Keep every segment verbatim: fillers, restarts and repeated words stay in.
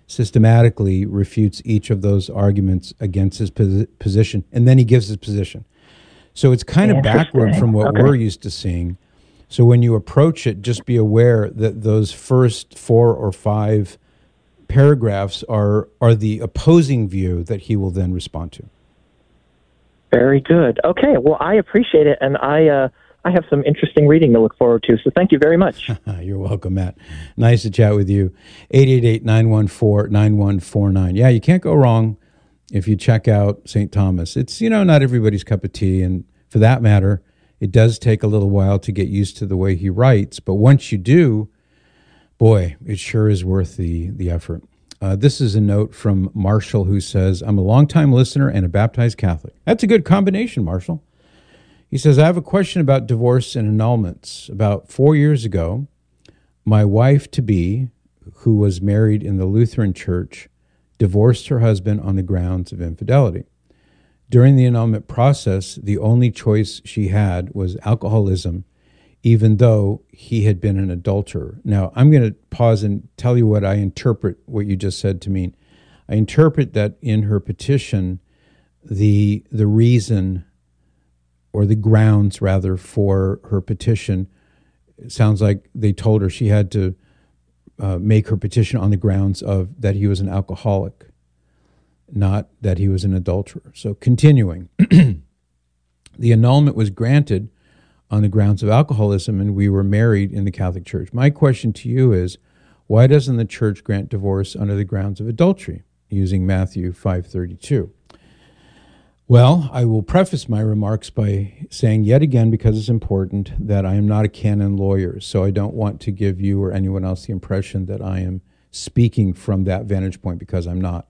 systematically refutes each of those arguments against his posi- position, and then he gives his position. So it's kind of backward from what Okay. we're used to seeing. So when you approach it, just be aware that those first four or five paragraphs are are the opposing view that he will then respond to. Very good. Okay, well, I appreciate it, and I uh, I have some interesting reading to look forward to, so thank you very much. You're welcome, Matt. Nice to chat with you. eight eight eight, nine one four, nine one four nine. Yeah, you can't go wrong if you check out Saint Thomas. It's, you know, not everybody's cup of tea, and for that matter, it does take a little while to get used to the way he writes, but once you do, boy, it sure is worth the, the effort. Uh, this is a note from Marshall, who says, I'm a longtime listener and a baptized Catholic. That's a good combination, Marshall. He says, I have a question about divorce and annulments. About four years ago, my wife-to-be, who was married in the Lutheran Church, divorced her husband on the grounds of infidelity. During the annulment process, the only choice she had was alcoholism, even though he had been an adulterer. Now, I'm going to pause and tell you what I interpret what you just said to mean. I interpret that in her petition, the the reason, or the grounds rather, for her petition, it sounds like they told her she had to uh, make her petition on the grounds of that he was an alcoholic, not that he was an adulterer. So continuing, the annulment was granted on the grounds of alcoholism, and we were married in the Catholic Church. My question to you is, why doesn't the Church grant divorce under the grounds of adultery, using Matthew five thirty-two? Well, I will preface my remarks by saying yet again, because it's important, that I am not a canon lawyer, so I don't want to give you or anyone else the impression that I am speaking from that vantage point, because I'm not.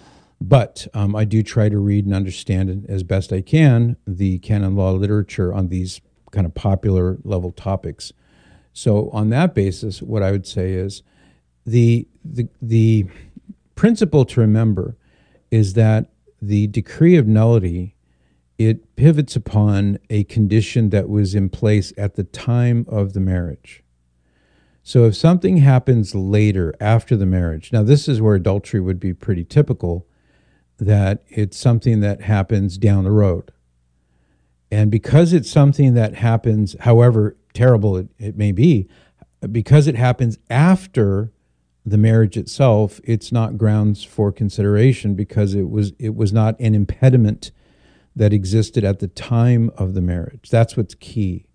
But um, I do try to read and understand as best I can the canon law literature on these kind of popular level topics. So on that basis, what I would say is the the the principle to remember is that the decree of nullity, it pivots upon a condition that was in place at the time of the marriage. So if something happens later, after the marriage, now this is where adultery would be pretty typical, that it's something that happens down the road. And because it's something that happens, however terrible it, it may be, because it happens after the marriage itself, it's not grounds for consideration, because it was it was not an impediment that existed at the time of the marriage. That's what's key.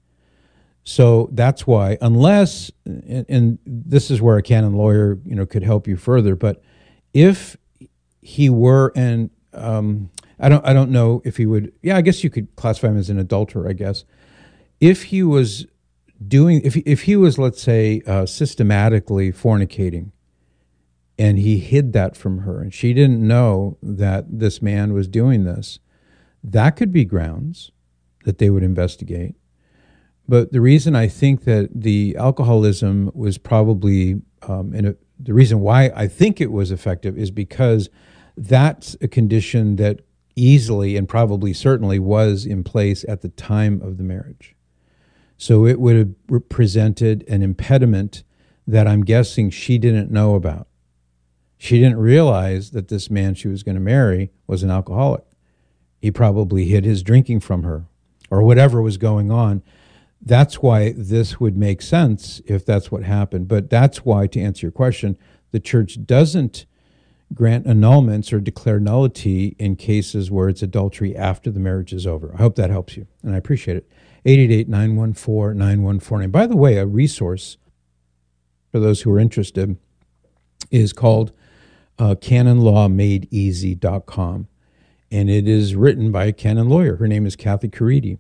So that's why, unless, and, and this is where a canon lawyer, you know, could help you further, but if he were an um, I don't I don't know if he would, yeah, I guess you could classify him as an adulterer, I guess. If he was doing, if he, if he was, let's say, uh, systematically fornicating, and he hid that from her, and she didn't know that this man was doing this, that could be grounds that they would investigate. But the reason I think that the alcoholism was probably, um, and it, the reason why I think it was effective is because that's a condition that easily and probably certainly was in place at the time of the marriage. So it would have represented an impediment that I'm guessing she didn't know about. She didn't realize that this man she was going to marry was an alcoholic. He probably hid his drinking from her or whatever was going on. That's why this would make sense if that's what happened. But that's why, to answer your question, the Church doesn't grant annulments or declare nullity in cases where it's adultery after the marriage is over. I hope that helps you, and I appreciate it. eight eight eight, nine one four, nine one four nine. By the way, a resource for those who are interested is called uh, canon law made easy dot com, and it is written by a canon lawyer. Her name is Kathy Caridi.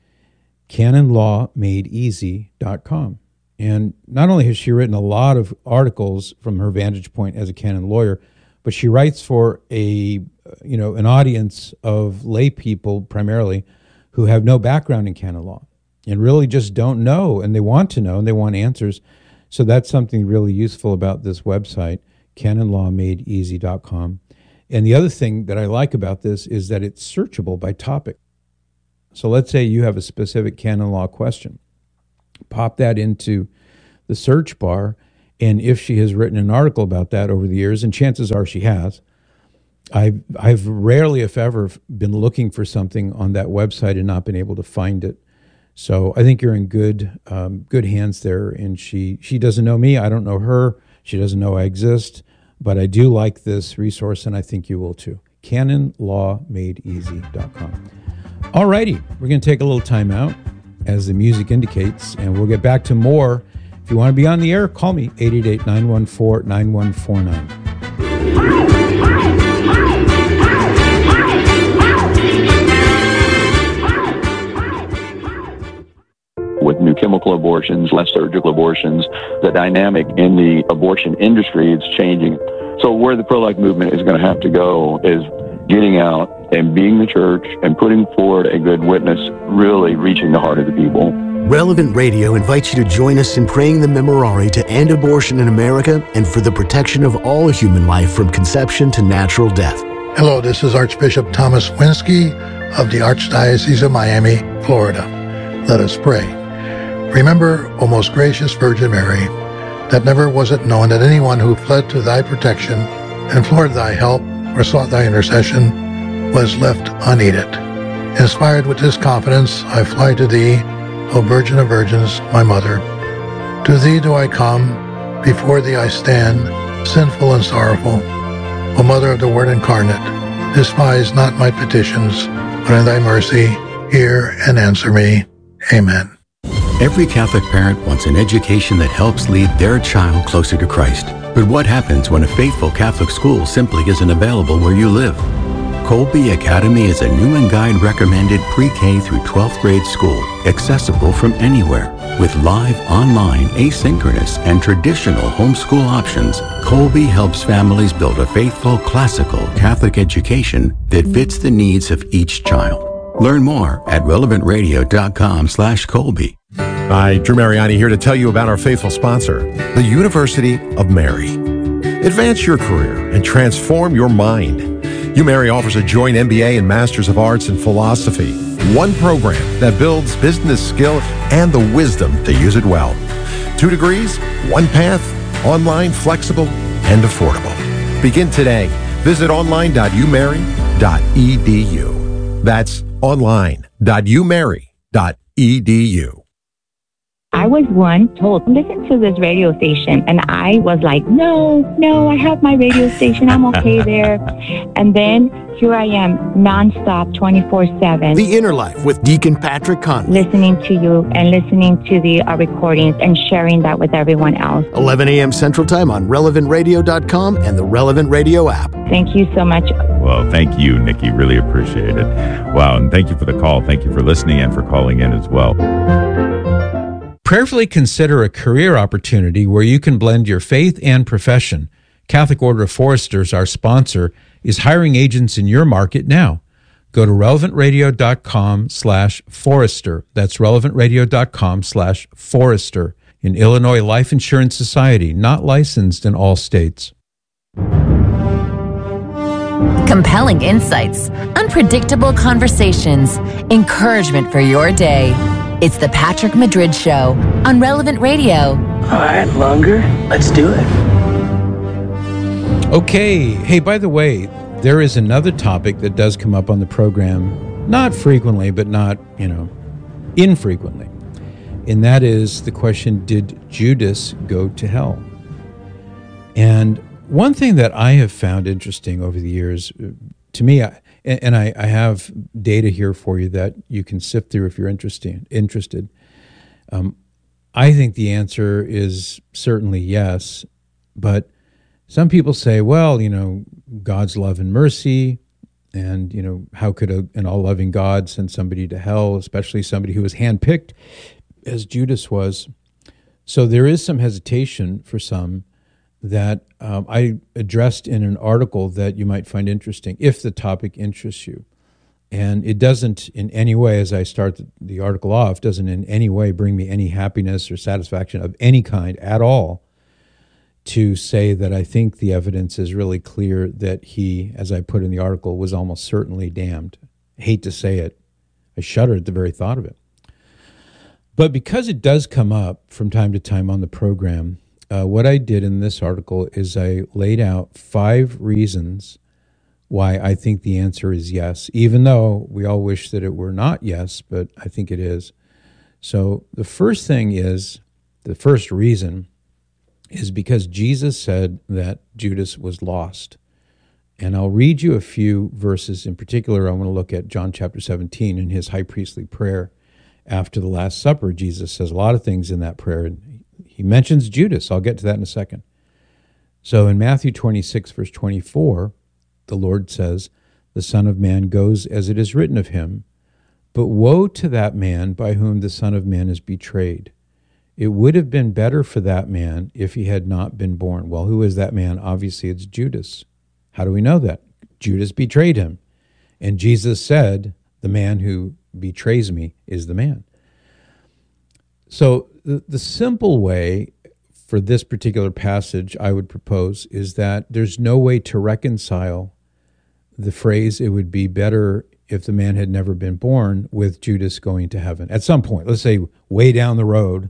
canon law made easy dot com. And not only has she written a lot of articles from her vantage point as a canon lawyer, but she writes for a, you know, an audience of lay people primarily who have no background in canon law and really just don't know, and they want to know, and they want answers. So that's something really useful about this website, canon law made easy dot com. And the other thing that I like about this is that it's searchable by topic. So let's say you have a specific canon law question. Pop that into the search bar, And if she has written an article about that over the years, and chances are she has, I've, I've rarely, if ever, been looking for something on that website and not been able to find it. So I think you're in good um, good hands there. And she, she doesn't know me. I don't know her. She doesn't know I exist. But I do like this resource, and I think you will too. canon law made easy dot com. All righty. We're going to take a little time out, as the music indicates, and we'll get back to more. If you want to be on the air, call me, eight eight eight, nine one four, nine one four nine. With new chemical abortions, less surgical abortions, the dynamic in the abortion industry is changing. So where the pro-life movement is going to have to go is getting out and being the church and putting forward a good witness, really reaching the heart of the people. Relevant Radio invites you to join us in praying the Memorare to end abortion in America and for the protection of all human life from conception to natural death. Hello, this is Archbishop Thomas Winsky of the Archdiocese of Miami, Florida. Let us pray. Remember, O most gracious Virgin Mary, that never was it known that anyone who fled to thy protection, implored thy help, or sought thy intercession, was left unaided. Inspired with this confidence, I fly to thee, O Virgin of Virgins, my Mother. To thee do I come, before thee I stand, sinful and sorrowful. O Mother of the Word incarnate, despise not my petitions, but in thy mercy hear and answer me. Amen. Every Catholic parent wants an education that helps lead their child closer to Christ. But what happens when a faithful Catholic school simply isn't available where you live? Colby Academy is a Newman Guide recommended pre-K through twelfth grade school, accessible from anywhere. With live, online, asynchronous, and traditional homeschool options, Colby helps families build a faithful, classical Catholic education that fits the needs of each child. Learn more at relevant radio dot com slash Colby. Hi, Drew Mariani here to tell you about our faithful sponsor, the University of Mary. Advance your career and transform your mind. UMary offers a joint M B A and Masters of Arts in Philosophy, one program that builds business skill and the wisdom to use it well. Two degrees, one path, online, flexible, and affordable. Begin today. Visit online dot u mary dot e d u. That's online dot u mary dot e d u. I was one told, listen to this radio station. And I was like, no, no, I have my radio station. I'm okay there. And then here I am, nonstop, twenty-four seven. The Inner Life with Deacon Patrick Conley. Listening to you and listening to the uh, recordings and sharing that with everyone else. eleven a.m. Central Time on relevant radio dot com and the Relevant Radio app. Thank you so much. Well, thank you, Nikki. Really appreciate it. Wow, and thank you for the call. Thank you for listening and for calling in as well. Prayerfully consider a career opportunity where you can blend your faith and profession. Catholic Order of Foresters, our sponsor, is hiring agents in your market now. Go to relevant radio dot com slash forester. That's relevant radio dot com slash forester. In Illinois Life Insurance Society, not licensed in all states. Compelling insights, unpredictable conversations, encouragement for your day. It's the Patrick Madrid Show on Relevant Radio. All right, longer. Let's do it. Okay. Hey, by the way, there is another topic that does come up on the program, not frequently, but not, you know, infrequently. And that is the question, did Judas go to hell? And one thing that I have found interesting over the years, to me, I, and I, I have data here for you that you can sift through if you're interested. Interested. Um, I think the answer is certainly yes, but some people say, well, you know, God's love and mercy, and, you know, how could a, an all-loving God send somebody to hell, especially somebody who was handpicked, as Judas was? So there is some hesitation for some that um, I addressed in an article that you might find interesting, if the topic interests you. And it doesn't in any way, as I start the, the article off, doesn't in any way bring me any happiness or satisfaction of any kind at all to say that I think the evidence is really clear that he, as I put in the article, was almost certainly damned. I hate to say it. I shudder at the very thought of it. But because it does come up from time to time on the program, uh, what I did in this article is I laid out five reasons why I think the answer is yes, even though we all wish that it were not yes, but I think it is. So the first thing is, the first reason is because Jesus said that Judas was lost. And I'll read you a few verses. In particular, I want to look at John chapter seventeen in his high priestly prayer after the Last Supper. Jesus says a lot of things in that prayer, and he mentions Judas. I'll get to that in a second. So in Matthew twenty-six, verse twenty-four, the Lord says, "The Son of Man goes as it is written of him, but woe to that man by whom the Son of Man is betrayed. It would have been better for that man if he had not been born." Well, who is that man? Obviously, it's Judas. How do we know that? Judas betrayed him. And Jesus said, the man who betrays me is the man. So the, the simple way for this particular passage I would propose is that there's no way to reconcile the phrase, "it would be better if the man had never been born," with Judas going to heaven. At some point, let's say way down the road,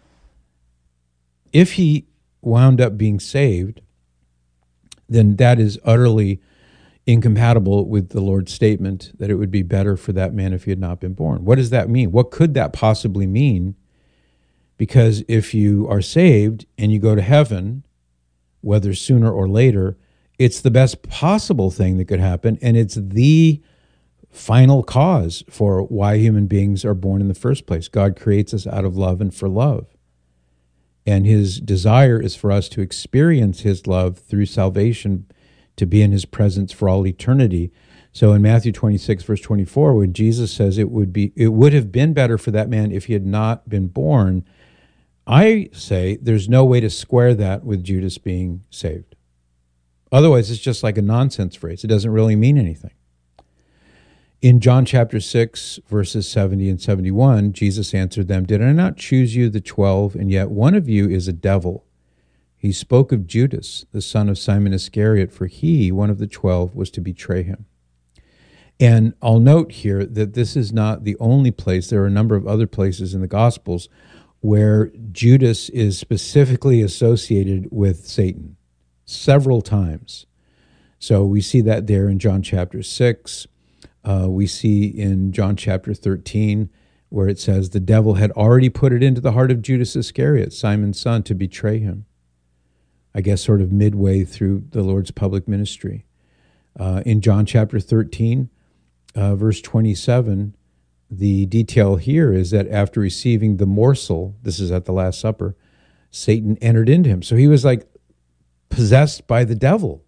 if he wound up being saved, then that is utterly incompatible with the Lord's statement that it would be better for that man if he had not been born. What does that mean? What could that possibly mean? Because if you are saved and you go to heaven, whether sooner or later, it's the best possible thing that could happen, and it's the final cause for why human beings are born in the first place. God creates us out of love and for love. And his desire is for us to experience his love through salvation, to be in his presence for all eternity. So in Matthew twenty-six, verse twenty-four, when Jesus says it would be, it would have been better for that man if he had not been born, I say there's no way to square that with Judas being saved. Otherwise, it's just like a nonsense phrase. It doesn't really mean anything. In John chapter six, verses seventy and seventy-one, Jesus answered them, "Did I not choose you, the twelve, and yet one of you is a devil?" He spoke of Judas, the son of Simon Iscariot, for he, one of the twelve, was to betray him. And I'll note here that this is not the only place. There are a number of other places in the Gospels where Judas is specifically associated with Satan, several times. So we see that there in John chapter six. Uh, we see in John chapter thirteen, where it says the devil had already put it into the heart of Judas Iscariot, Simon's son, to betray him. I guess sort of midway through the Lord's public ministry. Uh, in John chapter thirteen, uh, verse twenty-seven, the detail here is that after receiving the morsel, this is at the Last Supper, Satan entered into him. So he was like possessed by the devil.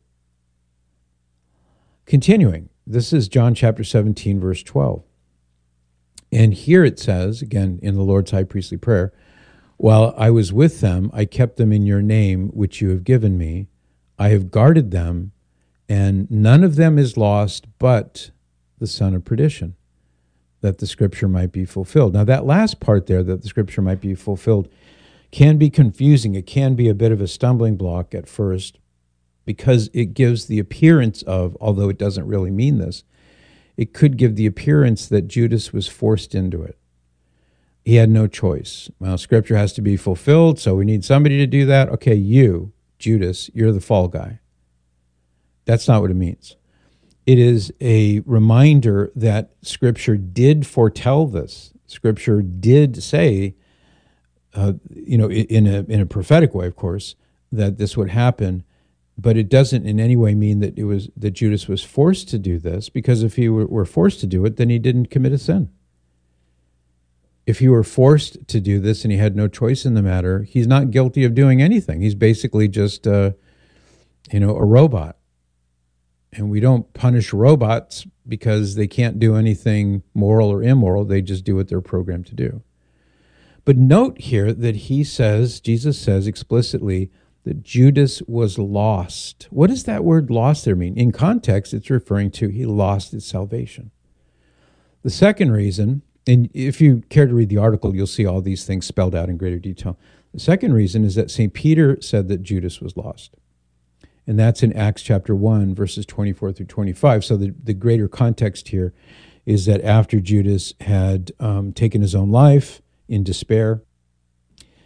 Continuing. This is John chapter seventeen, verse twelve. And here it says, again, in the Lord's high priestly prayer, "While I was with them, I kept them in your name, which you have given me. I have guarded them, and none of them is lost but the son of perdition, that the scripture might be fulfilled." Now, that last part there, that the scripture might be fulfilled, can be confusing. It can be a bit of a stumbling block at first, because it gives the appearance of, although it doesn't really mean this, it could give the appearance that Judas was forced into it. He had no choice. Well, scripture has to be fulfilled, so we need somebody to do that. Okay, you, Judas, you're the fall guy. That's not what it means. It is a reminder that scripture did foretell this. Scripture did say, uh, you know, in a in a prophetic way, of course, that this would happen. But it doesn't in any way mean that it was that Judas was forced to do this, because if he were, were forced to do it, then he didn't commit a sin. If he were forced to do this and he had no choice in the matter, he's not guilty of doing anything. He's basically just, uh, you know, a robot. And we don't punish robots because they can't do anything moral or immoral. They just do what they're programmed to do. But note here that he says, Jesus says explicitly, that Judas was lost. What does that word lost there mean? In context, it's referring to he lost his salvation. The second reason, and if you care to read the article, you'll see all these things spelled out in greater detail. The second reason is that Saint Peter said that Judas was lost. And that's in Acts chapter one, verses twenty-four through twenty-five. So the, the greater context here is that after Judas had um, taken his own life in despair,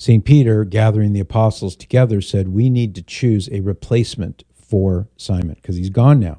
Saint Peter, gathering the apostles together, said, we need to choose a replacement for Simon because he's gone now.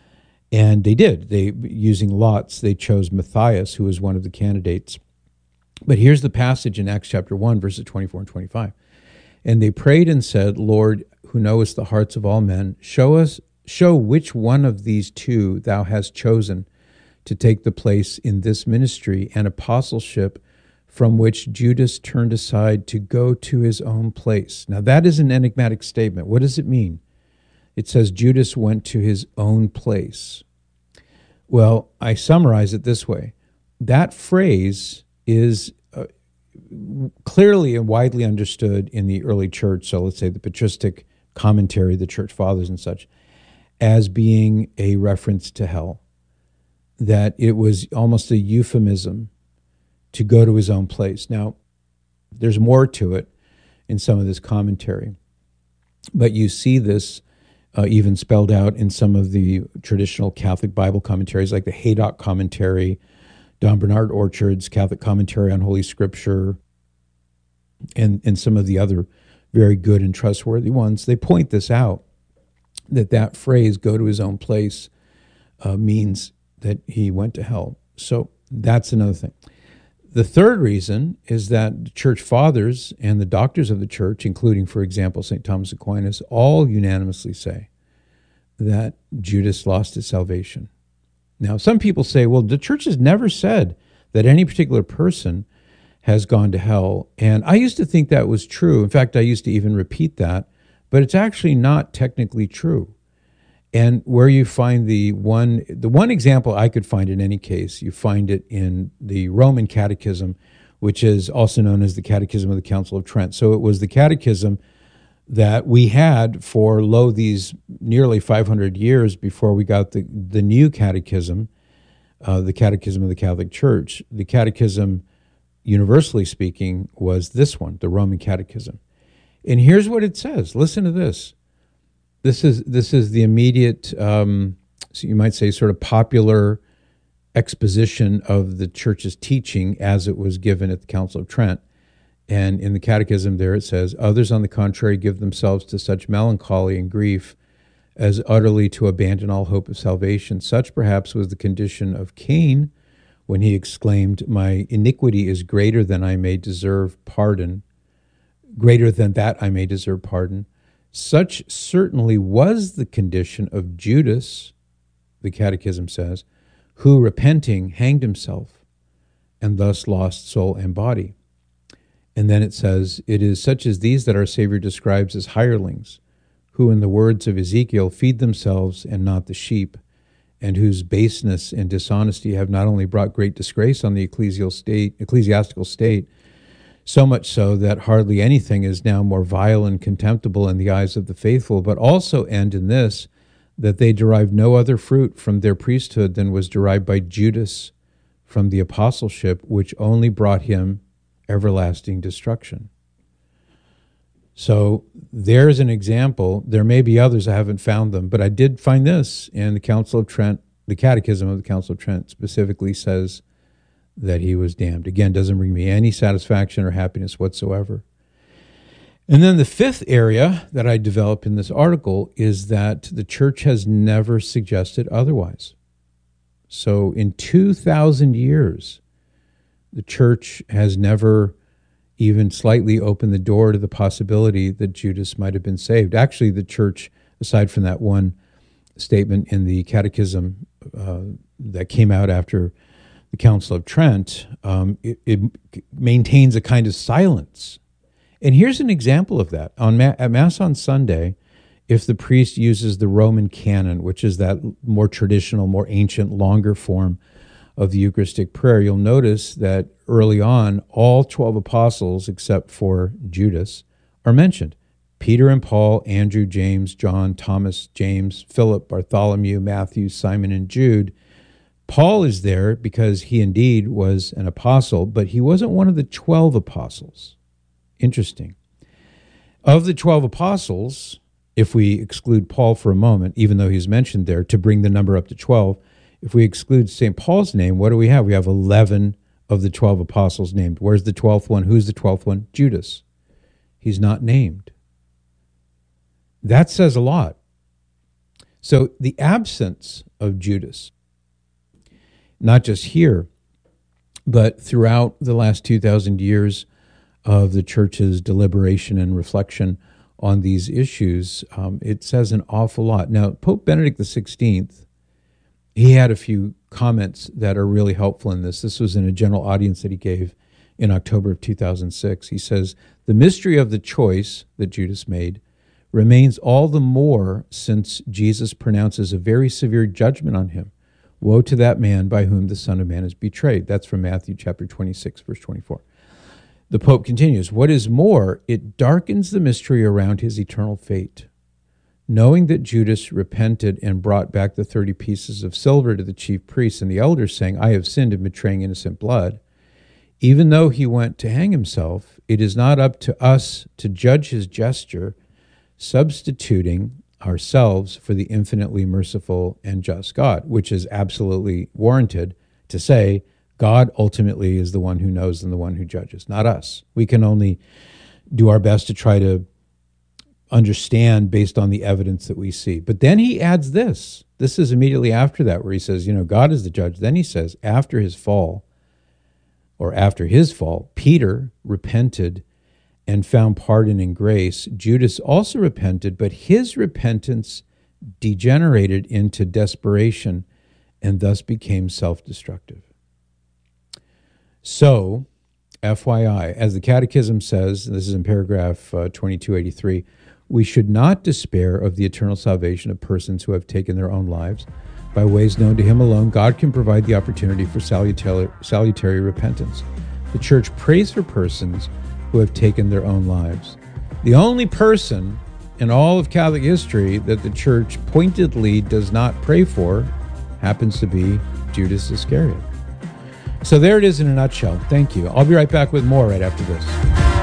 And they did. They, using lots, they chose Matthias, who was one of the candidates. But here's the passage in Acts chapter one, verses twenty-four and twenty-five. And they prayed and said, Lord, who knowest the hearts of all men, show us, show which one of these two thou hast chosen to take the place in this ministry and apostleship from which Judas turned aside to go to his own place. Now that is an enigmatic statement. What does it mean? It says Judas went to his own place. Well, I summarize it this way. That phrase is uh, clearly and widely understood in the early church, so let's say the patristic commentary, the church fathers and such, as being a reference to hell, that it was almost a euphemism to go to his own place. Now, there's more to it in some of this commentary, but you see this uh, even spelled out in some of the traditional Catholic Bible commentaries, like the Haydock commentary, Don Bernard Orchard's Catholic commentary on Holy Scripture, and, and some of the other very good and trustworthy ones. They point this out, that that phrase, go to his own place, uh, means that he went to hell. So that's another thing. The third reason is that the church fathers and the doctors of the church, including, for example, Saint Thomas Aquinas, all unanimously say that Judas lost his salvation. Now, some people say, well, the church has never said that any particular person has gone to hell. And I used to think that was true. In fact, I used to even repeat that, but it's actually not technically true. And where you find the one, the one example I could find in any case, you find it in the Roman Catechism, which is also known as the Catechism of the Council of Trent. So it was the catechism that we had for, lo, these nearly five hundred years before we got the, the new catechism, uh, the Catechism of the Catholic Church. The catechism, universally speaking, was this one, the Roman Catechism. And here's what it says. Listen to this. This is this is the immediate, um, so you might say, sort of popular exposition of the church's teaching as it was given at the Council of Trent. And in the Catechism there it says, others, on the contrary, give themselves to such melancholy and grief as utterly to abandon all hope of salvation. Such perhaps was the condition of Cain when he exclaimed, my iniquity is greater than I may deserve pardon, greater than that I may deserve pardon. Such certainly was the condition of Judas, the Catechism says, who, repenting, hanged himself and thus lost soul and body. And then it says, it is such as these that our Savior describes as hirelings, who, in the words of Ezekiel, feed themselves and not the sheep, and whose baseness and dishonesty have not only brought great disgrace on the ecclesial state, ecclesiastical state, so much so that hardly anything is now more vile and contemptible in the eyes of the faithful, but also end in this, that they derive no other fruit from their priesthood than was derived by Judas from the apostleship, which only brought him everlasting destruction. So there's an example. There may be others, I haven't found them, but I did find this in the Council of Trent. The Catechism of the Council of Trent specifically says that he was damned. Again, doesn't bring me any satisfaction or happiness whatsoever. And then the fifth area that I develop in this article is that the church has never suggested otherwise. So in two thousand years, the church has never even slightly opened the door to the possibility that Judas might have been saved. Actually, the church, aside from that one statement in the Catechism uh, that came out after the Council of Trent, um, it, it maintains a kind of silence. And here's an example of that. On Ma- at Mass on Sunday, if the priest uses the Roman canon, which is that more traditional, more ancient, longer form of the Eucharistic prayer, you'll notice that early on, all twelve apostles, except for Judas, are mentioned. Peter and Paul, Andrew, James, John, Thomas, James, Philip, Bartholomew, Matthew, Simon, and Jude. Paul is there because he indeed was an apostle, but he wasn't one of the twelve apostles. Interesting. Of the twelve apostles, if we exclude Paul for a moment, even though he's mentioned there to bring the number up to twelve, if we exclude Saint Paul's name, what do we have? We have eleven of the twelve apostles named. Where's the twelfth one? Who's the twelfth one? Judas. He's not named. That says a lot. So the absence of Judas, not just here, but throughout the last two thousand years of the church's deliberation and reflection on these issues, um, it says an awful lot. Now, Pope Benedict the sixteenth, he had a few comments that are really helpful in this. This was in a general audience that he gave in October of two thousand six. He says, "The mystery of the choice that Judas made remains all the more since Jesus pronounces a very severe judgment on him. Woe to that man by whom the Son of Man is betrayed." That's from Matthew chapter twenty-six, verse twenty-four. The Pope continues, "What is more, it darkens the mystery around his eternal fate. Knowing that Judas repented and brought back the thirty pieces of silver to the chief priests and the elders, saying, 'I have sinned in betraying innocent blood,' even though he went to hang himself, it is not up to us to judge his gesture, substituting ourselves for the infinitely merciful and just God," which is absolutely warranted to say God ultimately is the one who knows and the one who judges, not us. We can only do our best to try to understand based on the evidence that we see. But then he adds this. This is immediately after that where he says, you know, God is the judge. Then he says, after his fall, or after his fall, Peter repented and found pardon and grace. Judas also repented, but his repentance degenerated into desperation and thus became self-destructive. So, F Y I, as the Catechism says, this is in paragraph uh, twenty-two eighty-three, we should not despair of the eternal salvation of persons who have taken their own lives. By ways known to him alone, God can provide the opportunity for salutary, salutary repentance. The Church prays for persons who have taken their own lives. The only person in all of Catholic history that the Church pointedly does not pray for happens to be Judas Iscariot. So there it is in a nutshell. Thank you. I'll be right back with more right after this.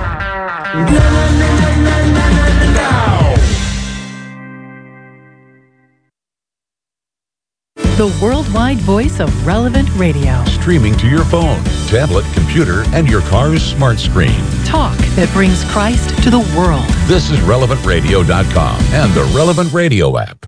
The worldwide voice of Relevant Radio. Streaming to your phone, tablet, computer, and your car's smart screen. Talk that brings Christ to the world. This is relevant radio dot com and the Relevant Radio app.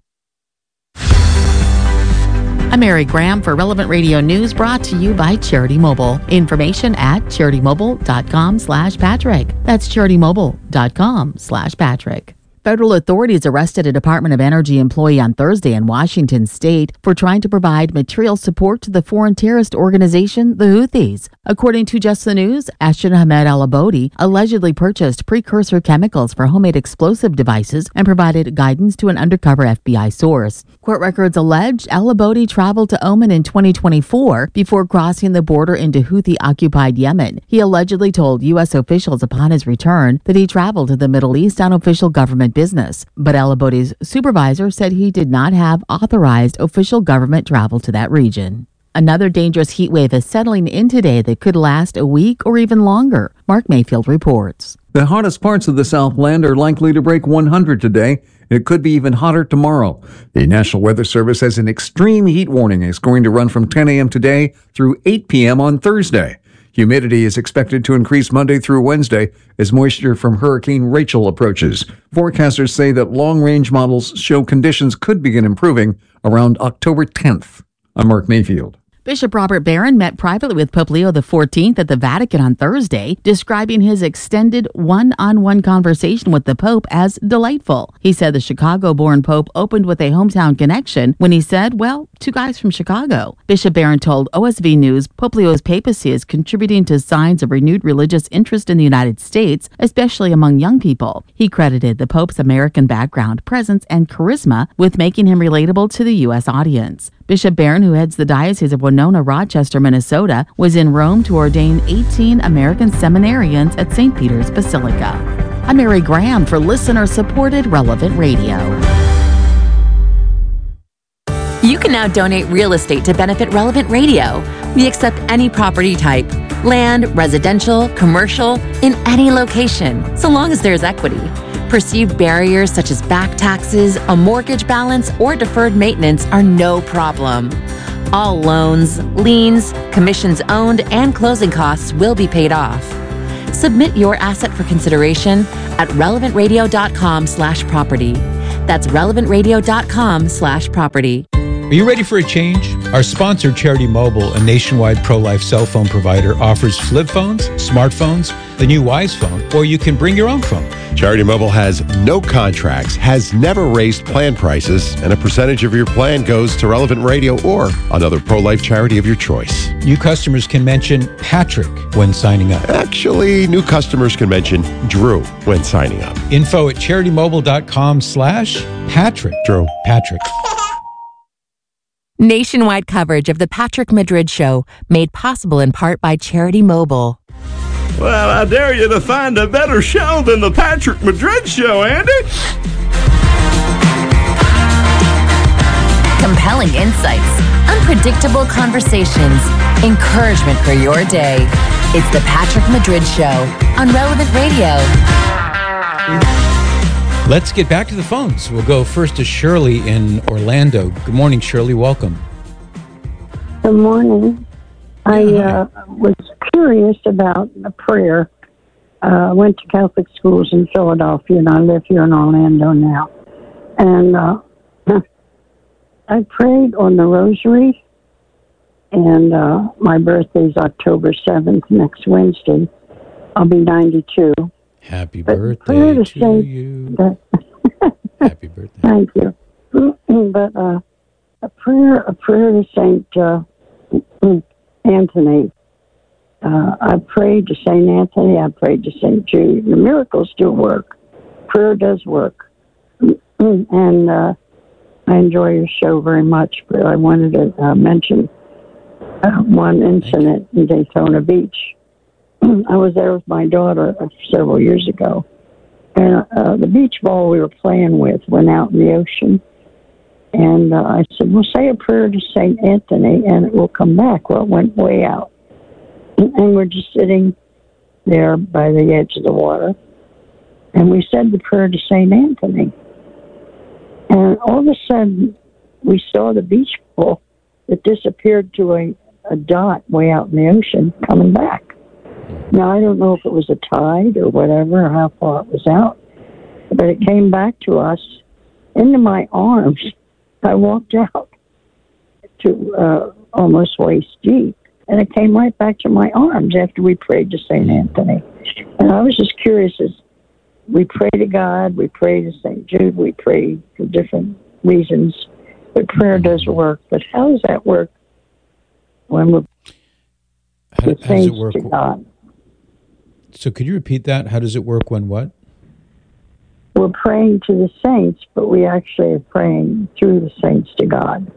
I'm Mary Graham for Relevant Radio News, brought to you by Charity Mobile. Information at charity mobile dot com slash Patrick. That's charity mobile dot com slash Patrick. Federal authorities arrested a Department of Energy employee on Thursday in Washington state for trying to provide material support to the foreign terrorist organization, the Houthis. According to Just the News, Ashton Ahmed Al-Abodi allegedly purchased precursor chemicals for homemade explosive devices and provided guidance to an undercover F B I source. Court records allege Al-Abodi traveled to Oman in twenty twenty-four before crossing the border into Houthi-occupied Yemen. He allegedly told U S officials upon his return that he traveled to the Middle East on official government business, but Al-Abodi's supervisor said he did not have authorized official government travel to that region. Another dangerous heat wave is settling in today that could last a week or even longer. Mark Mayfield reports. The hottest parts of the Southland are likely to break one hundred today. It could be even hotter tomorrow. The National Weather Service has an extreme heat warning. It's going to run from ten a.m. today through eight p.m. on Thursday. Humidity is expected to increase Monday through Wednesday as moisture from Hurricane Rachel approaches. Forecasters say that long-range models show conditions could begin improving around October tenth. I'm Mark Mayfield. Bishop Robert Barron met privately with Pope Leo the fourteenth at the Vatican on Thursday, describing his extended one-on-one conversation with the Pope as delightful. He said the Chicago-born Pope opened with a hometown connection when he said, well, two guys from Chicago. Bishop Barron told O S V News Pope Leo's papacy is contributing to signs of renewed religious interest in the United States, especially among young people. He credited the Pope's American background, presence, and charisma with making him relatable to the U S audience. Bishop Barron, who heads the Diocese of Winona, Rochester, Minnesota, was in Rome to ordain eighteen American seminarians at Saint Peter's Basilica. I'm Mary Graham for listener-supported Relevant Radio. You can now donate real estate to benefit Relevant Radio. We accept any property type, land, residential, commercial, in any location, so long as there's equity. Perceived barriers such as back taxes, a mortgage balance, or deferred maintenance are no problem. All loans, liens, commissions owned, and closing costs will be paid off. Submit your asset for consideration at relevantradio.com slash property. That's relevantradio.com slash property. Are you ready for a change? Our sponsor, Charity Mobile, a nationwide pro-life cell phone provider, offers flip phones, smartphones, the new Wise phone, or you can bring your own phone. Charity Mobile has no contracts, has never raised plan prices, and a percentage of your plan goes to Relevant Radio or another pro-life charity of your choice. New customers can mention Patrick when signing up. Actually, new customers can mention Drew when signing up. Info at CharityMobile.com slash Patrick. Drew. Patrick. Nationwide coverage of the Patrick Madrid Show, made possible in part by Charity Mobile. Well, I dare you to find a better show than the Patrick Madrid Show, Andy. Compelling insights, unpredictable conversations, encouragement for your day. It's the Patrick Madrid Show on Relevant Radio. Let's get back to the phones. We'll go first to Shirley in Orlando. Good morning, Shirley. Welcome. Good morning. I uh, was curious about a prayer. I uh, went to Catholic schools in Philadelphia, and I live here in Orlando now. And uh, I prayed on the rosary, and uh, my birthday is October seventh, next Wednesday. I'll be ninety-two. Happy But birthday to, to say you. That, Happy birthday. Thank you. But uh, a prayer, a prayer to Saint uh, Anthony. Uh, I prayed to Saint Anthony. I prayed to Saint Jude. The miracles do work. Prayer does work. And uh, I enjoy your show very much. But I wanted to uh, mention uh, one incident in Daytona Beach. I was there with my daughter uh, several years ago. And uh, the beach ball we were playing with went out in the ocean. And uh, I said, well, say a prayer to Saint Anthony and it will come back. Well, it went way out. And, and we're just sitting there by the edge of the water. And we said the prayer to Saint Anthony. And all of a sudden, we saw the beach ball that disappeared to a, a dot way out in the ocean coming back. Now, I don't know if it was a tide or whatever, or how far it was out, but it came back to us into my arms. I walked out to uh, almost waist deep, and it came right back to my arms after we prayed to Saint Anthony. And I was just curious, as we pray to God, we pray to Saint Jude, we pray for different reasons, but prayer does work. But how does that work when we're How, how does it work? to God? So could you repeat that? How does it work when what? We're praying to the saints, but we actually are praying through the saints to God.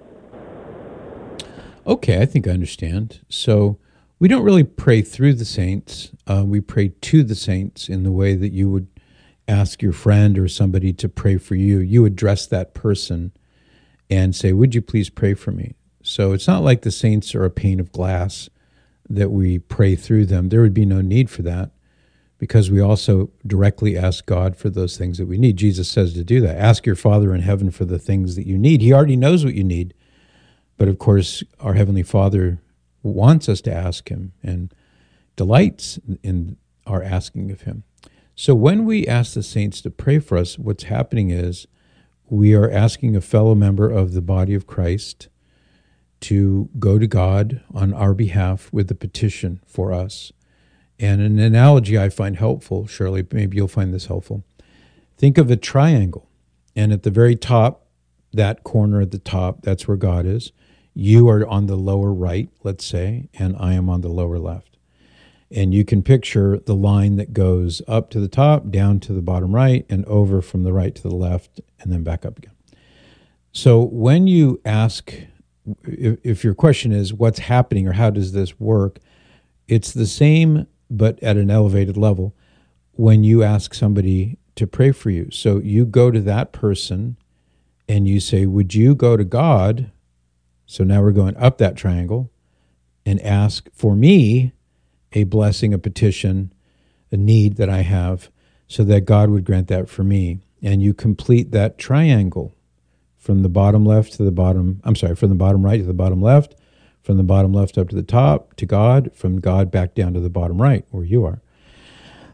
Okay, I think I understand. So we don't really pray through the saints. Uh, we pray to the saints in the way that you would ask your friend or somebody to pray for you. You address that person and say, would you please pray for me? So it's not like the saints are a pane of glass that we pray through them. There would be no need for that, because we also directly ask God for those things that we need. Jesus says to do that. Ask your Father in heaven for the things that you need. He already knows what you need. But of course, our Heavenly Father wants us to ask Him and delights in our asking of Him. So when we ask the saints to pray for us, what's happening is we are asking a fellow member of the body of Christ to go to God on our behalf with a petition for us. And an analogy I find helpful, Shirley, maybe you'll find this helpful. Think of a triangle, and at the very top, that corner at the top, that's where God is. You are on the lower right, let's say, and I am on the lower left. And you can picture the line that goes up to the top, down to the bottom right, and over from the right to the left, and then back up again. So when you ask, if, if your question is, what's happening or how does this work, it's the same but at an elevated level when you ask somebody to pray for you. So you go to that person and you say, would you go to God? So now we're going up that triangle and ask for me a blessing, a petition, a need that I have, so that God would grant that for me. And you complete that triangle from the bottom left to the bottom, I'm sorry, from the bottom right to the bottom left, from the bottom left up to the top, to God, from God back down to the bottom right, where you are.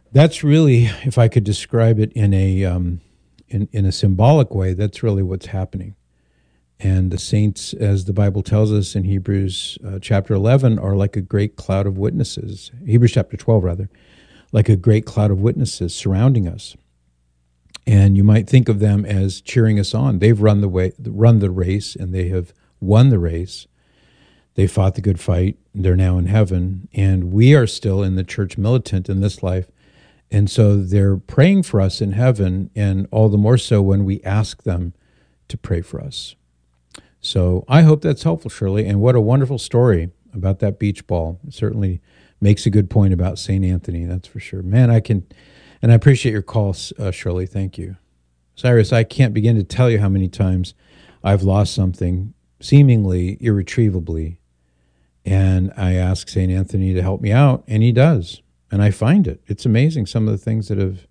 That's really, if I could describe it in a um, in, in a symbolic way, that's really what's happening. And the saints, as the Bible tells us in Hebrews uh, chapter eleven, are like a great cloud of witnesses. Hebrews chapter twelve, rather, like a great cloud of witnesses surrounding us. And you might think of them as cheering us on. They've run the way, run the race, and they have won the race. They fought the good fight. They're now in heaven, and we are still in the church militant in this life. And so they're praying for us in heaven, and all the more so when we ask them to pray for us. So I hope that's helpful, Shirley. And what a wonderful story about that beach ball. It certainly makes a good point about Saint Anthony, that's for sure. Man, I can, and I appreciate your call, uh, Shirley. Thank you. Cyrus, I can't begin to tell you how many times I've lost something seemingly irretrievably, and I ask Saint Anthony to help me out, and he does. And I find it. It's amazing, some of the things that have...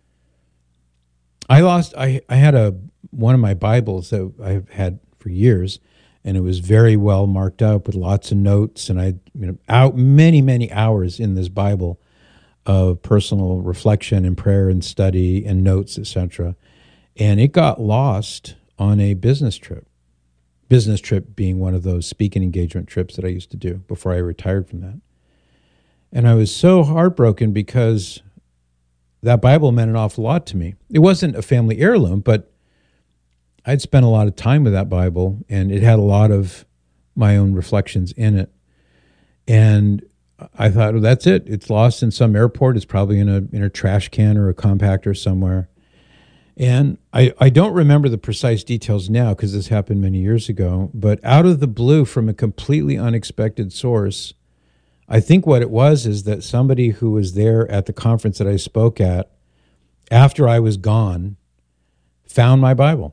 I lost, I, I had a one of my Bibles that I've had for years, and it was very well marked up with lots of notes, and I you know out many many hours in this Bible of personal reflection and prayer and study and notes, et cetera. And it got lost on a business trip. Business trip being one of those speaking engagement trips that I used to do before I retired from that. And I was so heartbroken because that Bible meant an awful lot to me. It wasn't a family heirloom, but I'd spent a lot of time with that Bible, and it had a lot of my own reflections in it. And I thought, well, that's it. It's lost in some airport. It's probably in a in a trash can or a compactor somewhere. And I, I don't remember the precise details now because this happened many years ago, but out of the blue, from a completely unexpected source, I think what it was is that somebody who was there at the conference that I spoke at, after I was gone, found my Bible.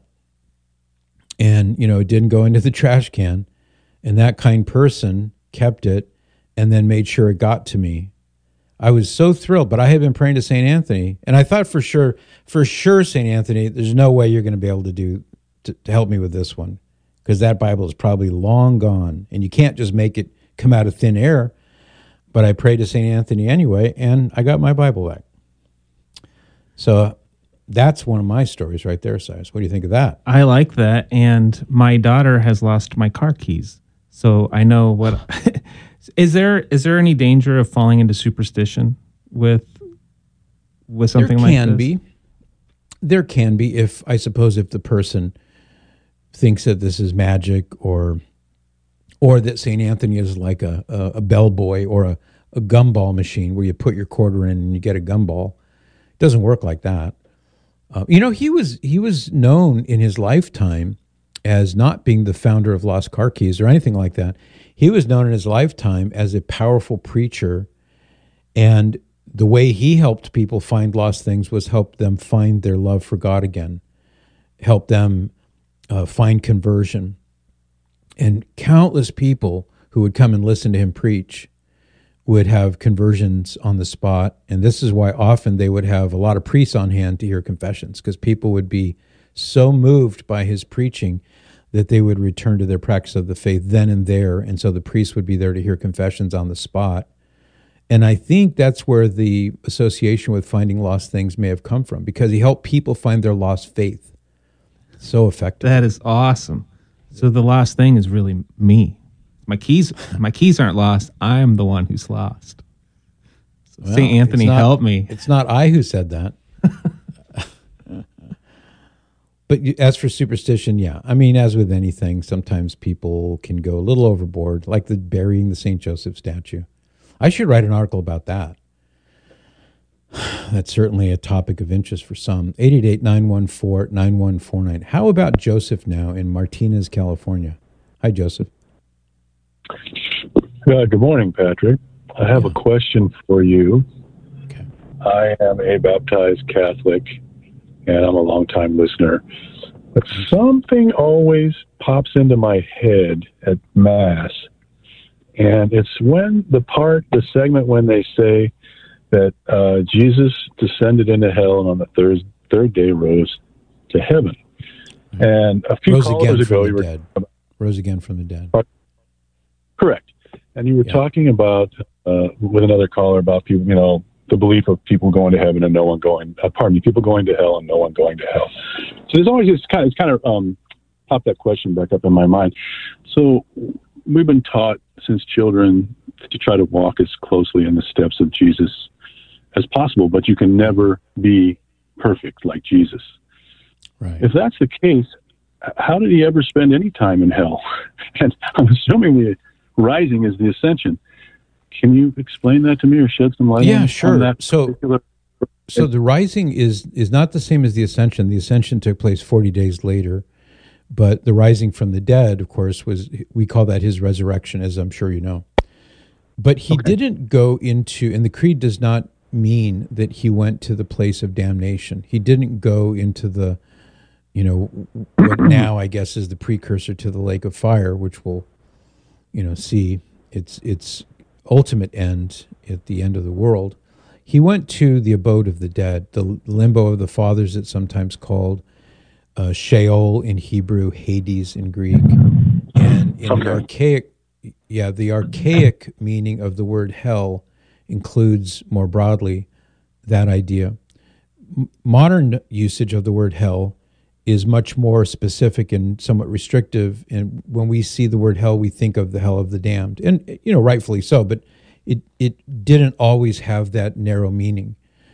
And, you know, it didn't go into the trash can. And that kind person kept it and then made sure it got to me. I was so thrilled, but I had been praying to Saint Anthony, and I thought for sure, for sure, Saint Anthony, there's no way you're going to be able to do to, to help me with this one, because that Bible is probably long gone, and you can't just make it come out of thin air. But I prayed to Saint Anthony anyway, and I got my Bible back. So that's one of my stories right there, Cyrus. What do you think of that? I like that, and my daughter has lost my car keys, so I know what. Is there is there any danger of falling into superstition with with something like this? There can be. There can be, if I suppose if the person thinks that this is magic, or or that Saint Anthony is like a, a, a bellboy or a, a gumball machine where you put your quarter in and you get a gumball. It doesn't work like that. Uh, you know, he was he was known in his lifetime as not being the founder of Lost Car Keys or anything like that. He was known in his lifetime as a powerful preacher, and the way he helped people find lost things was help them find their love for God again, help them uh, find conversion. And countless people who would come and listen to him preach would have conversions on the spot. And this is why often they would have a lot of priests on hand to hear confessions, because people would be so moved by his preaching that they would return to their practice of the faith then and there. And so the priest would be there to hear confessions on the spot. And I think that's where the association with finding lost things may have come from, because he helped people find their lost faith. So effective. That is awesome. So the lost thing is really me. My keys, my keys aren't lost. I am the one who's lost. So well, Saint Anthony, not, help me. It's not I who said that. But as for superstition, yeah. I mean, as with anything, sometimes people can go a little overboard, like the burying the Saint Joseph statue. I should write an article about that. That's certainly a topic of interest for some. eight eight eight, nine one four, nine one four nine. How about Joseph now in Martinez, California? Hi, Joseph. Uh, good morning, Patrick. I have yeah. a question for you. Okay. I am a baptized Catholic, and I'm a longtime listener. But something always pops into my head at Mass, and it's when the part, the segment when they say that uh, Jesus descended into hell and on the third third day rose to heaven. And a few rose callers again ago, from you the were dead. Rose again from the dead. Correct. And you were yeah. talking about, uh, with another caller, about people, you know, the belief of people going to heaven and no one going, uh, pardon me, people going to hell and no one going to hell. So there's always this kind of, it's kind of um, popped that question back up in my mind. So we've been taught since children to try to walk as closely in the steps of Jesus as possible, but you can never be perfect like Jesus. Right. If that's the case, how did he ever spend any time in hell? And I'm assuming the rising is the ascension. Can you explain that to me or shed some light Yeah, on, sure. on that So, particular... so the rising is is not the same as the ascension. The ascension took place forty days later, but the rising from the dead, of course, was, we call that his resurrection, as I'm sure you know. But he Okay. didn't go into, and the creed does not mean that he went to the place of damnation. He didn't go into the, you know, what now I guess is the precursor to the lake of fire, which we'll, you know, see its its ultimate end at the end of the world. He went to the abode of the dead, the limbo of the fathers, it's sometimes called, uh, Sheol in Hebrew, Hades in Greek, and in Okay. the archaic, yeah, the archaic meaning of the word hell includes more broadly that idea. M- modern usage of the word hell is much more specific and somewhat restrictive. And when we see the word hell, we think of the hell of the damned. And, you know, rightfully so, but it, it didn't always have that narrow meaning.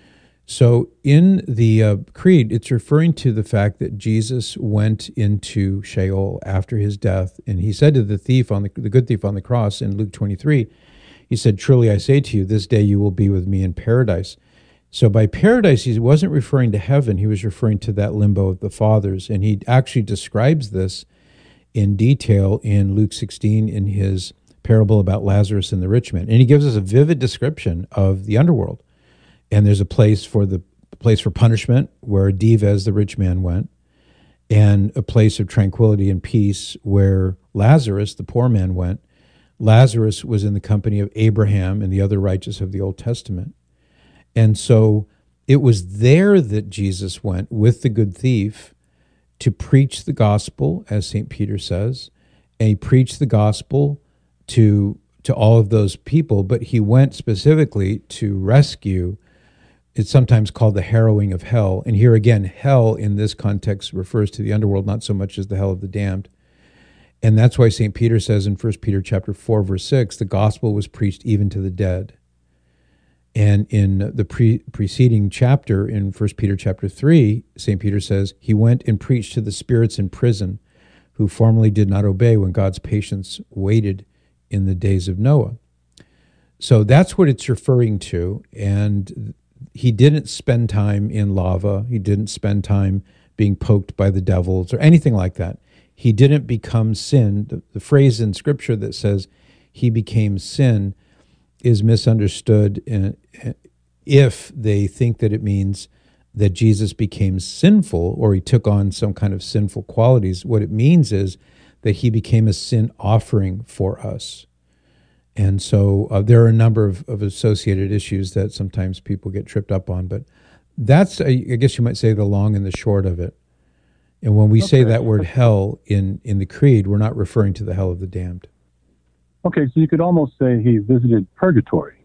So in the uh, creed, it's referring to the fact that Jesus went into Sheol after his death. And he said to the thief, on the, the good thief on the cross in Luke twenty-three, he said, "Truly I say to you, this day you will be with me in paradise." So by paradise, he wasn't referring to heaven. He was referring to that limbo of the fathers. And he actually describes this in detail in Luke sixteen in his parable about Lazarus and the rich man. And he gives us a vivid description of the underworld. And there's a place for the place for punishment where Dives, the rich man, went, and a place of tranquility and peace where Lazarus, the poor man, went. Lazarus was in the company of Abraham and the other righteous of the Old Testament. And so it was there that Jesus went with the good thief to preach the gospel, as Saint Peter says, and he preached the gospel to to all of those people, but he went specifically to rescue. It's sometimes called the harrowing of hell. And here again, hell in this context refers to the underworld, not so much as the hell of the damned. And that's why Saint Peter says in First Peter chapter four, verse six, the gospel was preached even to the dead. And in the pre- preceding chapter, in First Peter chapter three, Saint Peter says, he went and preached to the spirits in prison who formerly did not obey when God's patience waited in the days of Noah. So that's what it's referring to. And he didn't spend time in lava. He didn't spend time being poked by the devils or anything like that. He didn't become sin. The, the phrase in Scripture that says he became sin is misunderstood in, if they think that it means that Jesus became sinful or he took on some kind of sinful qualities. What it means is that he became a sin offering for us. And so uh, there are a number of, of associated issues that sometimes people get tripped up on, but that's, I guess you might say, the long and the short of it. And when we Okay. say that word hell in, in the creed, we're not referring to the hell of the damned. Okay, so you could almost say he visited purgatory.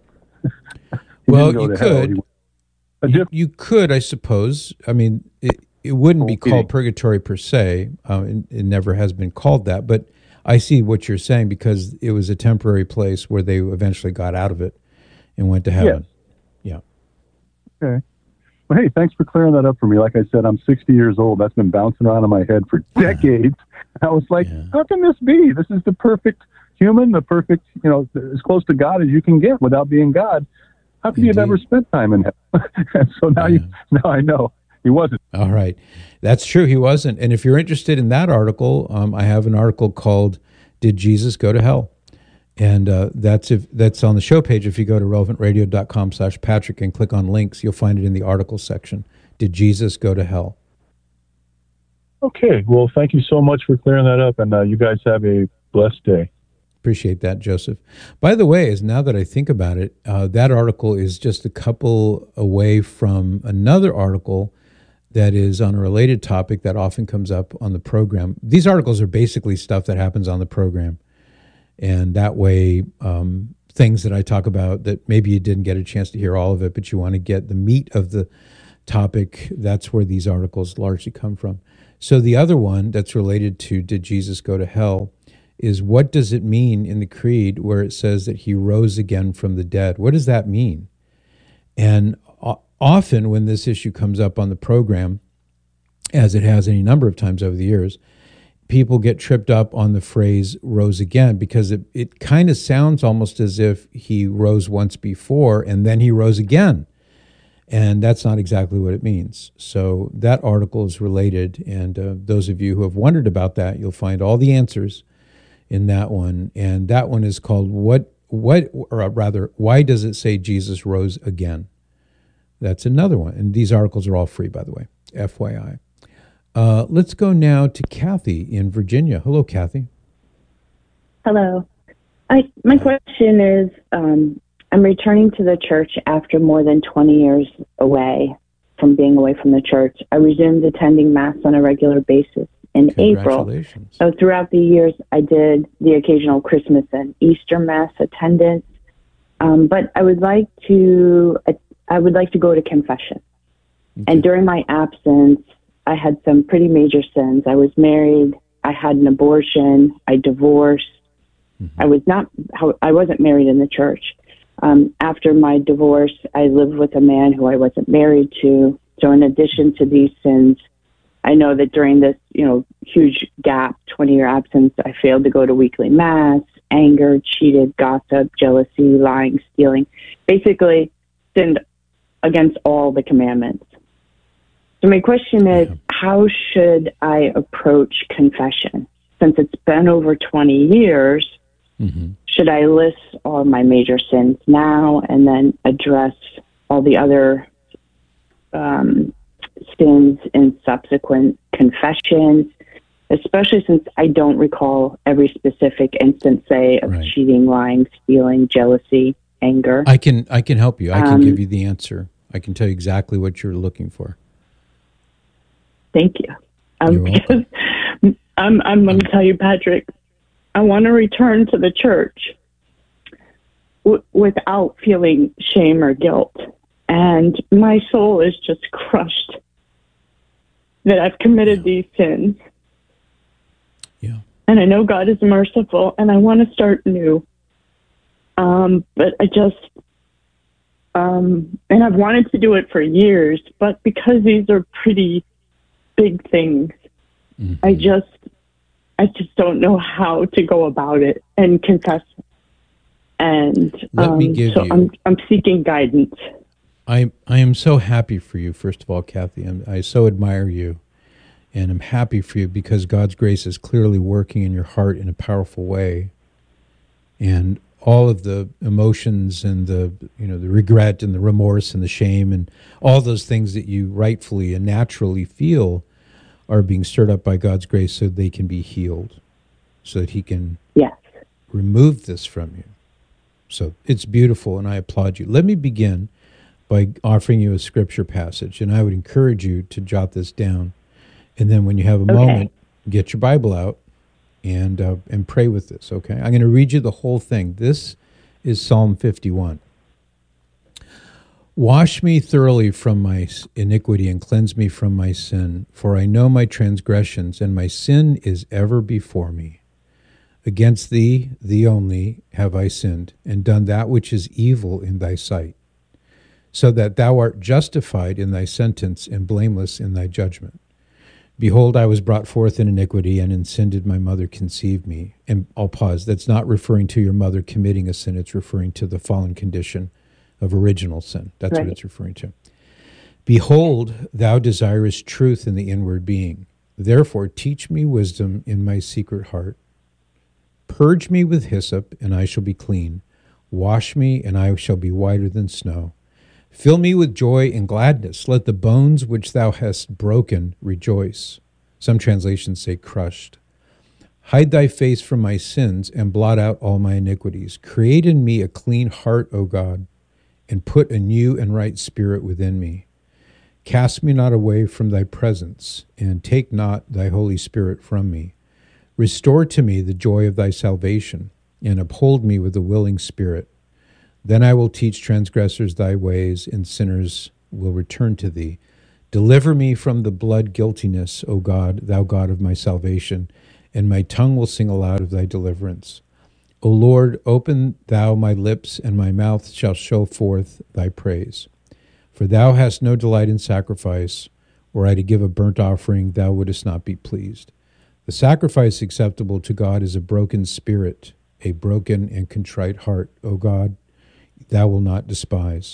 He Well, didn't go you to hell. could. He- a You, diff- you could, I suppose. I mean, it, it wouldn't be Okay. called purgatory per se. Um, it, it never has been called that. But I see what you're saying because it was a temporary place where they eventually got out of it and went to heaven. Yeah. Okay. Well, hey, thanks for clearing that up for me. Like I said, I'm sixty years old. That's been bouncing around in my head for decades. I was like, how can this be? This is the perfect human, the perfect, you know, as close to God as you can get without being God. How could you have ever spent time in hell? And so now you, now I know he wasn't. All right. That's true. He wasn't. And if you're interested in that article, um, I have an article called Did Jesus Go to Hell? And uh, that's if that's on the show page. If you go to relevant radio dot com slash Patrick and click on links, you'll find it in the article section. Did Jesus go to hell? Okay. Well, thank you so much for clearing that up. And uh, you guys have a blessed day. Appreciate that, Joseph. By the way, as now that I think about it, uh, that article is just a couple away from another article that is on a related topic that often comes up on the program. These articles are basically stuff that happens on the program. And that way, um, things that I talk about that maybe you didn't get a chance to hear all of it, but you want to get the meat of the topic, that's where these articles largely come from. So the other one that's related to did Jesus go to hell is what does it mean in the Creed where it says that he rose again from the dead? What does that mean? And often when this issue comes up on the program, as it has any number of times over the years, people get tripped up on the phrase rose again because it, it kind of sounds almost as if he rose once before and then he rose again. And that's not exactly what it means. So that article is related, and uh, those of you who have wondered about that, you'll find all the answers in that one. And that one is called What, What, or rather, Why Does It Say Jesus Rose Again? That's another one. And these articles are all free, by the way, F Y I. Uh, let's go now to Kathy in Virginia. Hello, Kathy. Hello. I, my question is, um, I'm returning to the church after more than twenty years away from being away from the church. I resumed attending Mass on a regular basis in April. So throughout the years, I did the occasional Christmas and Easter Mass attendance. Um, but I would like to, I would like to go to confession. Okay. And during my absence, I had some pretty major sins. I was married. I had an abortion. I divorced. Mm-hmm. I was not, I wasn't married in the church. Um, after my divorce, I lived with a man who I wasn't married to. So in addition to these sins, I know that during this, you know, huge gap, twenty-year absence, I failed to go to weekly Mass, anger, cheated, gossip, jealousy, lying, stealing, basically sinned against all the commandments. So my question is, yeah. How should I approach confession? Since it's been over twenty years, mm-hmm. should I list all my major sins now and then address all the other um, sins in subsequent confessions, especially since I don't recall every specific instance, say, of right. cheating, lying, stealing, jealousy, anger? I can I can help you. I can um, give you the answer. I can tell you exactly what you're looking for. Thank you. Um, because I'm, I'm going to tell you, Patrick, I want to return to the church w- without feeling shame or guilt. And my soul is just crushed that I've committed yeah. these sins. Yeah. And I know God is merciful, and I want to start new. Um, but I just, um, and I've wanted to do it for years, but because these are pretty big things, mm-hmm. I just, I just don't know how to go about it and confess. And Let um, me give so you, I'm, I'm seeking guidance. I I am so happy for you, first of all, Kathy. I'm, I so admire you, and I'm happy for you because God's grace is clearly working in your heart in a powerful way. And all of the emotions and the, you know, the regret and the remorse and the shame and all those things that you rightfully and naturally feel are being stirred up by God's grace so they can be healed, so that he can yes. remove this from you. So it's beautiful, and I applaud you. Let me begin by offering you a scripture passage, and I would encourage you to jot this down. And then when you have a okay. moment, get your Bible out and uh, and pray with this, okay? I'm going to read you the whole thing. This is Psalm fifty-one. Wash me thoroughly from my iniquity and cleanse me from my sin, for I know my transgressions, and my sin is ever before me. Against thee, thee only, have I sinned, and done that which is evil in thy sight, so that thou art justified in thy sentence and blameless in thy judgment. Behold, I was brought forth in iniquity, and in sin did my mother conceive me. And I'll pause. That's not referring to your mother committing a sin. It's referring to the fallen condition of original sin. That's right. What it's referring to. Behold, thou desirest truth in the inward being. Therefore, teach me wisdom in my secret heart. Purge me with hyssop, and I shall be clean. Wash me, and I shall be whiter than snow. Fill me with joy and gladness. Let the bones which thou hast broken rejoice. Some translations say crushed. Hide thy face from my sins and blot out all my iniquities. Create in me a clean heart, O God, and put a new and right spirit within me. Cast me not away from thy presence, and take not thy Holy Spirit from me. Restore to me the joy of thy salvation, and uphold me with a willing spirit. Then I will teach transgressors thy ways, and sinners will return to thee. Deliver me from the blood guiltiness, O God, thou God of my salvation, and my tongue will sing aloud of thy deliverance. O Lord, open thou my lips, and my mouth shall show forth thy praise. For thou hast no delight in sacrifice. Were I to give a burnt offering, thou wouldest not be pleased. The sacrifice acceptable to God is a broken spirit, a broken and contrite heart, O God, thou wilt not despise.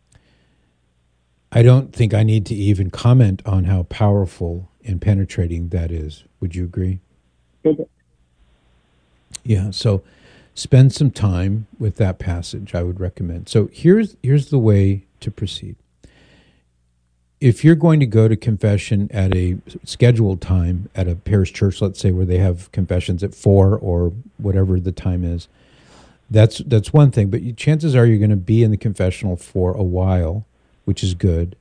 I don't think I need to even comment on how powerful and penetrating that is. Would you agree? Yeah, so spend some time with that passage, I would recommend. So here's here's the way to proceed. If you're going to go to confession at a scheduled time at a parish church, let's say where they have confessions at four or whatever the time is, that's that's one thing. But you, chances are you're going to be in the confessional for a while, which is good.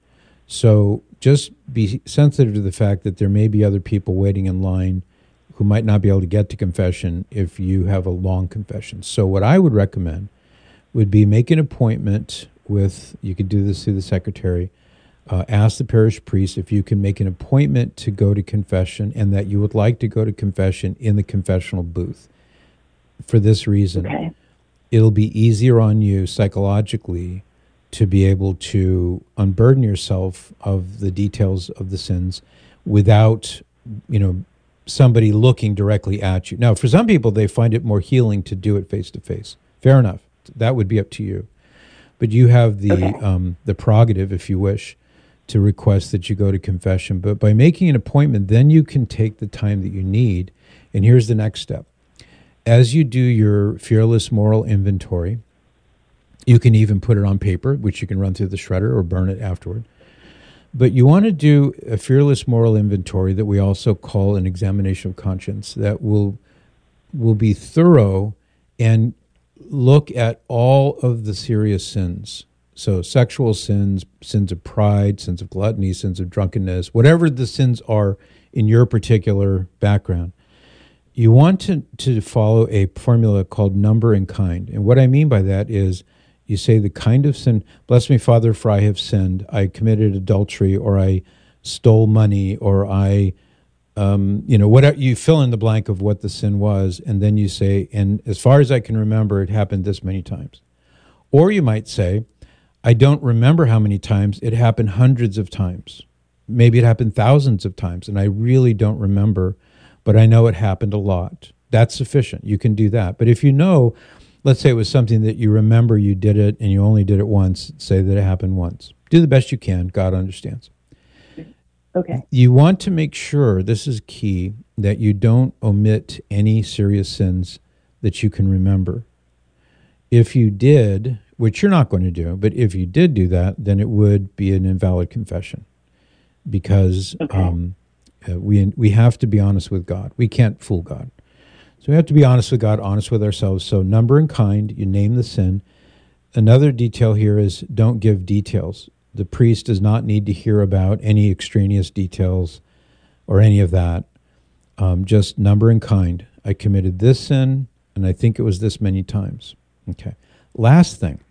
So just be sensitive to the fact that there may be other people waiting in line who might not be able to get to confession if you have a long confession. So what I would recommend would be make an appointment with, you could do this through the secretary, uh, ask the parish priest if you can make an appointment to go to confession and that you would like to go to confession in the confessional booth. For this reason, okay. It'll be easier on you psychologically to be able to unburden yourself of the details of the sins without, you know, somebody looking directly at you. Now, for some people, they find it more healing to do it face to face. Fair enough. That would be up to you. But you have the okay. um, the prerogative, if you wish, to request that you go to confession. But by making an appointment, then you can take the time that you need. And here's the next step. As you do your fearless moral inventory, you can even put it on paper, which you can run through the shredder or burn it afterward. But you want to do a fearless moral inventory that we also call an examination of conscience that will will be thorough and look at all of the serious sins. So sexual sins, sins of pride, sins of gluttony, sins of drunkenness, whatever the sins are in your particular background. You want to, to follow a formula called number and kind. And what I mean by that is you say the kind of sin, bless me, Father, for I have sinned. I committed adultery, or I stole money, or I, um, you know, whatever, you fill in the blank of what the sin was, and then you say, and as far as I can remember, it happened this many times. Or you might say, I don't remember how many times, it happened hundreds of times. Maybe it happened thousands of times, and I really don't remember, but I know it happened a lot. That's sufficient. You can do that. But if you know, let's say it was something that you remember you did it and you only did it once, say that it happened once. Do the best you can. God understands. Okay. You want to make sure, this is key, that you don't omit any serious sins that you can remember. If you did, which you're not going to do, but if you did do that, then it would be an invalid confession because okay. um, uh, we we have to be honest with God. We can't fool God. So we have to be honest with God, honest with ourselves. So number and kind, you name the sin. Another detail here is don't give details. The priest does not need to hear about any extraneous details or any of that. Um, just number and kind. I committed this sin, and I think it was this many times. Okay. Last thing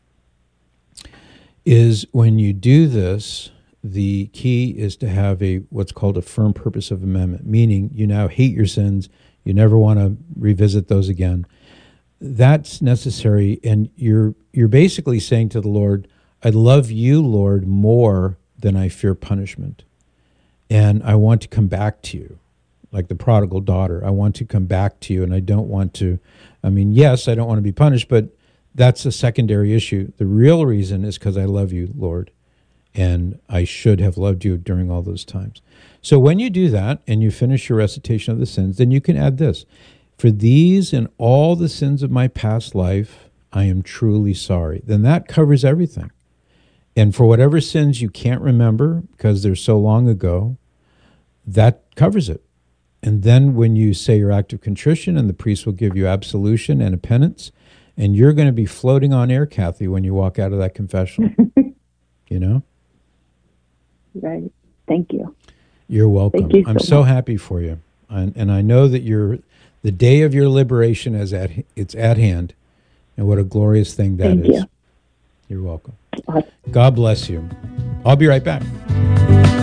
is when you do this, the key is to have a what's called a firm purpose of amendment, meaning you now hate your sins. You never want to revisit those again. That's necessary, and you're you're basically saying to the Lord, I love you, Lord, more than I fear punishment. And I want to come back to you, like the prodigal daughter. I want to come back to you, and I don't want to, I mean, yes, I don't want to be punished, but that's a secondary issue. The real reason is because I love you, Lord, and I should have loved you during all those times. So when you do that and you finish your recitation of the sins, then you can add this. For these and all the sins of my past life, I am truly sorry. Then that covers everything. And for whatever sins you can't remember because they're so long ago, that covers it. And then when you say your act of contrition, and the priest will give you absolution and a penance, and you're going to be floating on air, Kathy, when you walk out of that confessional. You know? Right. Thank you. You're welcome. Thank you so I'm so much. happy for you. And, and I know that you're, the day of your liberation is at, it's at hand. And what a glorious thing that Thank is. you. You're welcome. God bless you. I'll be right back.